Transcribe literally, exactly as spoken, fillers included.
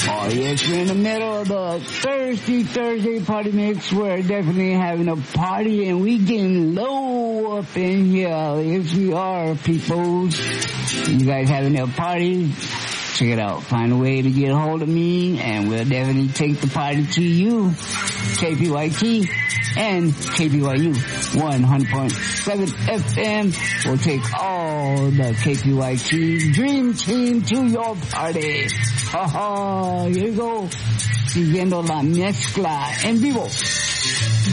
Oh, yes, we're in the middle of the Thirsty Thursday party mix. We're definitely having a party, and we getting low up in here. Yes, we are, peoples. You guys having a party? Check it out. Find a way to get a hold of me, and we'll definitely take the party to you. K P Y T and K P Y U one hundred point seven F M will take all the K P Y T Dream Team to your party. Ha ha, here you go. Siguiendo la mezcla en vivo.